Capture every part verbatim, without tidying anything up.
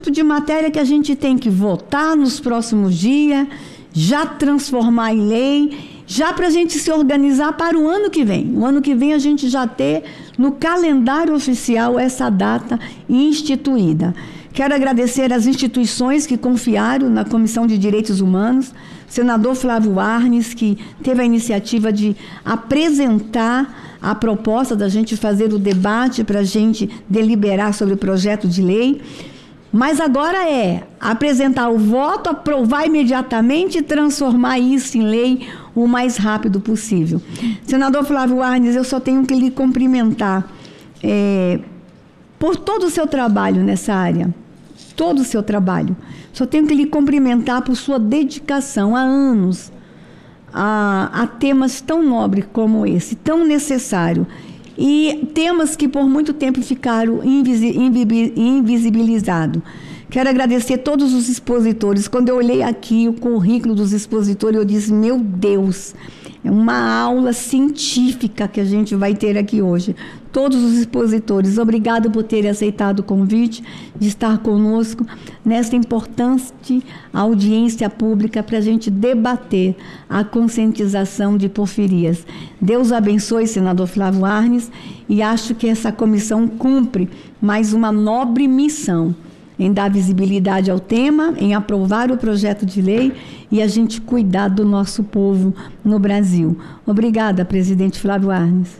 De matéria que a gente tem que votar nos próximos dias, já transformar em lei, já para a gente se organizar para o ano que vem. O ano que vem a gente já ter no calendário oficial essa data instituída. Quero agradecer às instituições que confiaram na Comissão de Direitos Humanos, senador Flávio Arnes, que teve a iniciativa de apresentar a proposta da gente fazer o debate para a gente deliberar sobre o projeto de lei. Mas agora é apresentar o voto, aprovar imediatamente e transformar isso em lei o mais rápido possível. Senador Flávio Arnes, eu só tenho que lhe cumprimentar é, por todo o seu trabalho nessa área, todo o seu trabalho. Só tenho que lhe cumprimentar por sua dedicação há anos a, a temas tão nobres como esse, tão necessário. E temas que por muito tempo ficaram invisi invisibilizados. Quero agradecer todos os expositores. Quando eu olhei aqui o currículo dos expositores, eu disse, meu Deus, é uma aula científica que a gente vai ter aqui hoje. Todos os expositores, obrigado por terem aceitado o convite de estar conosco nesta importante audiência pública para a gente debater a conscientização de porfirias. Deus abençoe, senador Flávio Arnes, e acho que essa comissão cumpre mais uma nobre missão em dar visibilidade ao tema, em aprovar o projeto de lei e a gente cuidar do nosso povo no Brasil. Obrigada, presidente Flávio Arnes.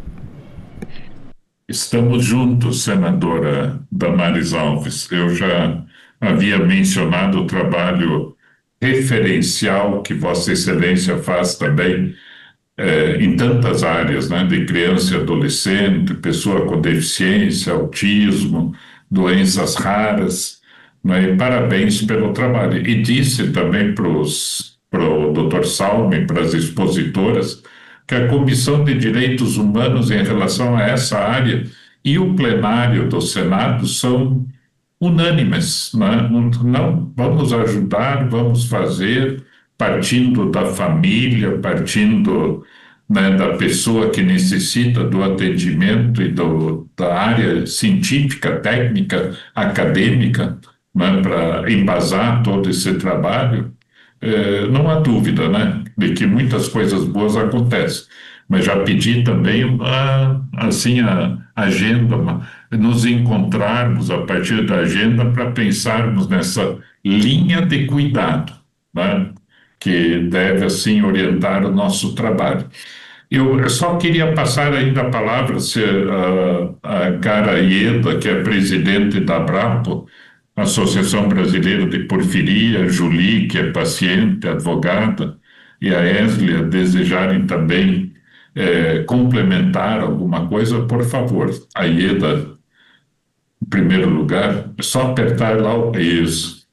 Estamos juntos, senadora Damares Alves. Eu já havia mencionado o trabalho referencial que Vossa Excelência faz também é, em tantas áreas, né, de criança e adolescente, pessoa com deficiência, autismo, doenças raras, né, e parabéns pelo trabalho. E disse também para o doutor Salme, para as expositoras, que a Comissão de Direitos Humanos em relação a essa área e o plenário do Senado são unânimes, né? Não, vamos ajudar, vamos fazer, partindo da família, partindo, né, da pessoa que necessita do atendimento e do, da área científica, técnica, acadêmica, né, para embasar todo esse trabalho. É, não há dúvida, né, de que muitas coisas boas acontecem, mas já pedi também uma, assim, a agenda, uma, nos encontrarmos a partir da agenda para pensarmos nessa linha de cuidado, né, que deve, assim, orientar o nosso trabalho. Eu só queria passar ainda a palavra se a, a Cara Ieda, que é presidente da Abrapo, Associação Brasileira de Porfiria, Julie, que é paciente, advogada, e a Eslia desejarem também é, complementar alguma coisa, por favor. A Ieda, em primeiro lugar, é só apertar lá o isso.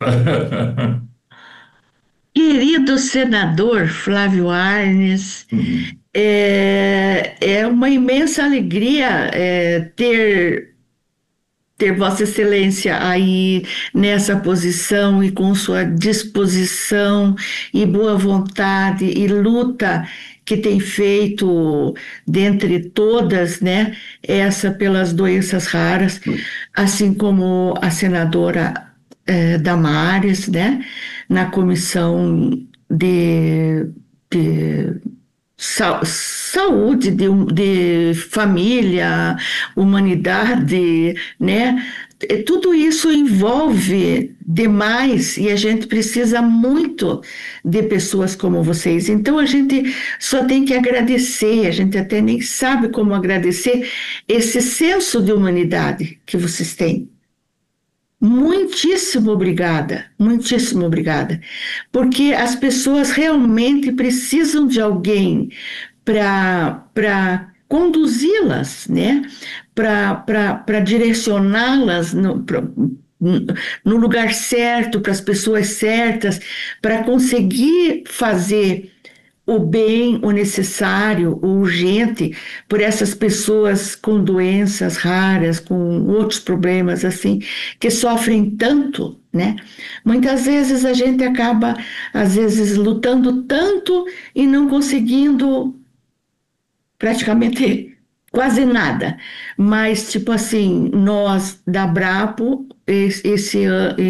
Querido senador Flávio Arnes, uhum. é, é uma imensa alegria é, ter ter Vossa Excelência aí nessa posição e com sua disposição e boa vontade e luta que tem feito dentre todas, né, essa pelas doenças raras, assim como a senadora eh, Damares, né, na comissão de, de Sa saúde, de, de família, humanidade, né? Tudo isso envolve demais e a gente precisa muito de pessoas como vocês. Então a gente só tem que agradecer, a gente até nem sabe como agradecer esse senso de humanidade que vocês têm. Muitíssimo obrigada, muitíssimo obrigada, porque as pessoas realmente precisam de alguém para para conduzi-las, né? Para direcioná-las no, pra, no lugar certo, para as pessoas certas, para conseguir fazer o bem, o necessário, o urgente, por essas pessoas com doenças raras, com outros problemas assim, que sofrem tanto, né? Muitas vezes a gente acaba, às vezes, lutando tanto e não conseguindo praticamente quase nada. Mas, tipo assim, nós da Abrapo, esse, esse,